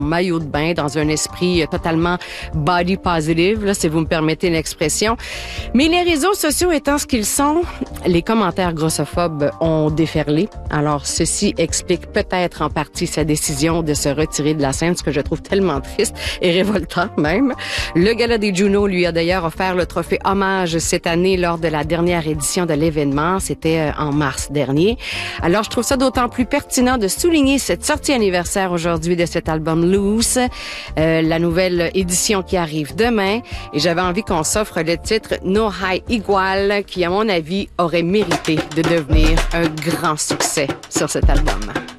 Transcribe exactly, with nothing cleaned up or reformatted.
maillot de bain dans un esprit totalement body positive, là, si vous me permettez l'expression. Mais les réseaux sociaux étant ce qu'ils sont, les commentaires grossophobes ont déferlé. Alors, ceci explique peut-être en partie sa décision de se retirer de la scène, ce que je trouve tellement triste et révoltant même. Le Gala des Juno lui a d'ailleurs offert le trophée Hommage cette année lors de la dernière édition de l'événement. C'était en mars dernier. Alors, je trouve ça d'autant plus pertinent de souligner cette sortie anniversaire aujourd'hui de cet album Loose, euh, la nouvelle édition qui arrive demain. Et j'avais envie qu'on s'offre le titre No High Igual, qui, à mon avis, aurait mérité de devenir un grand succès sur cet album.